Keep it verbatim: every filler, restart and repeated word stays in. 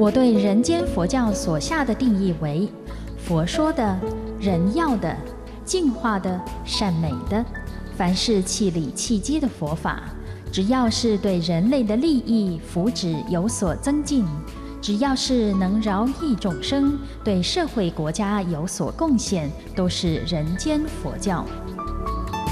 我对人间佛教所下的定义为：佛说的、人要的、净化的、善美的，凡是契理契机的佛法，只要是对人类的利益福祉有所增进，只要是能饶益众生，对社会国家有所贡献，都是人间佛教。